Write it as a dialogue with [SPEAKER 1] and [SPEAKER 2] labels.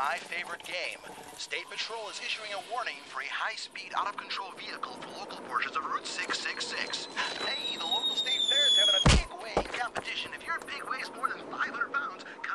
[SPEAKER 1] my favorite game. State Patrol is issuing a warning for a high-speed, out-of-control vehicle for local portions of Route 666. Hey, the local state fair is having a pig weighing competition. If your pig weighs more than 500 pounds,